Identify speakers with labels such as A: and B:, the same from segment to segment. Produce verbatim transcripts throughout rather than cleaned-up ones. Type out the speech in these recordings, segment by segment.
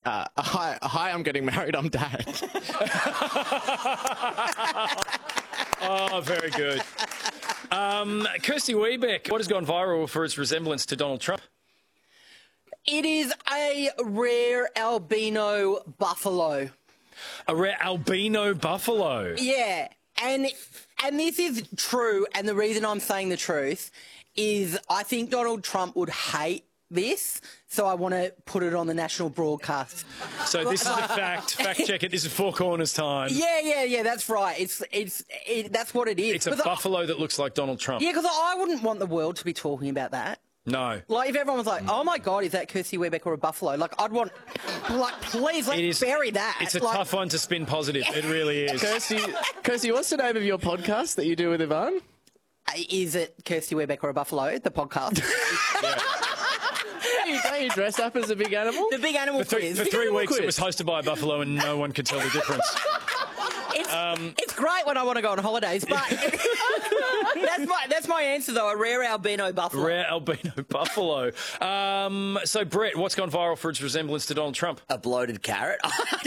A: Uh, hi, hi, I'm getting married. I'm Dad.
B: Oh, very good. Um, Kirsty Wiebeck, what has gone viral for its resemblance to Donald Trump?
C: It is a rare albino buffalo.
B: A rare albino buffalo.
C: Yeah, and and this is true, and the reason I'm saying the truth is I think Donald Trump would hate this, so I want to put it on the national broadcast.
B: So this is a fact. Fact check it. This is Four Corners time.
C: Yeah, yeah, yeah, that's right. It's it's it, that's what it is.
B: It's a
C: 'Cause
B: buffalo
C: I,
B: that looks like Donald Trump.
C: Yeah, because I wouldn't want the world to be talking about that.
B: No.
C: Like, if everyone was like, oh, my God, is that Kirsty Wiebeck or a buffalo? Like, I'd want, like, please, let's
B: It is,
C: bury that.
B: It's a
C: like,
B: tough one to spin positive. It really is.
A: Kirsty, Kirsty, what's the name of your podcast that you do with Yvonne?
C: Is it Kirsty Wiebeck or a buffalo, the podcast?
B: Yeah.
A: Don't you, don't you dress up as a big animal?
C: The big animal
B: For three,
C: quiz.
B: for
C: Big
B: three
C: animal
B: weeks,
C: quiz.
B: it was hosted by a buffalo, and no one could tell the difference.
C: It's, um, it's great when I want to go on holidays, but that's my that's my answer though. A rare albino buffalo.
B: Rare albino buffalo. Um, so, Brett, what's gone viral for its resemblance to Donald Trump?
D: A bloated carrot.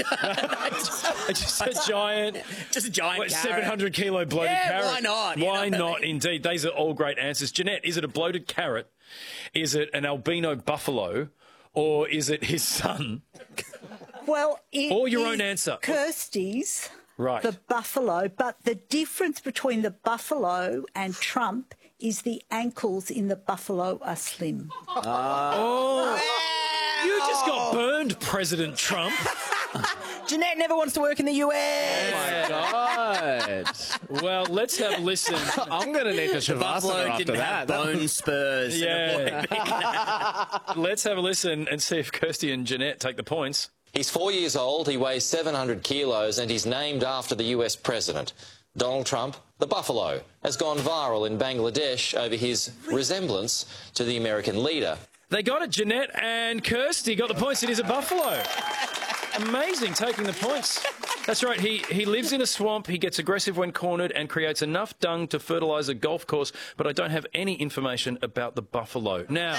B: Just a giant,
D: Just a giant
B: what,
D: carrot.
B: seven hundred kilo bloated
D: Yeah,
B: carrot.
D: why not? You
B: Why
D: know?
B: not? Indeed, these are all great answers. Jeanette, is it a bloated carrot? Is it an albino buffalo? Or is it his son?
E: Well, it
B: Or your
E: is
B: own answer.
E: Kirsty's,
B: Right.
E: the buffalo, but the difference between the buffalo and Trump is the ankles in the buffalo are slim.
B: Oh, you just got burned, President Trump.
C: Jeanette never wants to work in the U S.
A: Oh, my God.
B: Well, let's have a listen.
A: I'm going to need to
D: Buffalo
A: Shavasana after
D: didn't
A: that.
D: have bone spurs.
B: Yeah. Let's have a listen and see if Kirsty and Jeanette take the points.
F: He's four years old, he weighs seven hundred kilos, and he's named after the U S president. Donald Trump, the buffalo, has gone viral in Bangladesh over his resemblance to the American leader.
B: They got it, Jeanette and Kirsty got the points. It is a buffalo. Amazing, taking the points. That's right, he, he lives in a swamp, he gets aggressive when cornered and creates enough dung to fertilise a golf course, but I don't have any information about the buffalo. Now,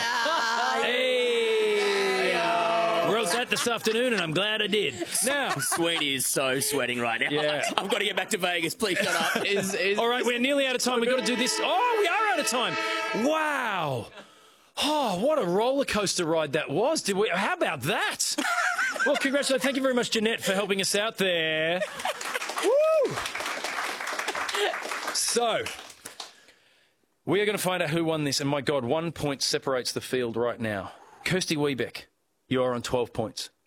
B: hey, wrote that this afternoon and I'm glad I did. Now,
D: Sweetie is so sweating right now.
B: Yeah.
D: I've got to get back to Vegas. Please shut up.
A: Is, is,
B: all right, we're nearly out of time. We've got to do this. Oh, we are out of time. Wow. Oh, what a roller coaster ride that was. Did we? How about that? Well, congratulations. Thank you very much, Jeanette, for helping us out there. Woo! So, we are going to find out who won this. And my God, one point separates the field right now. Kirsty Wiebeck, you are on twelve points.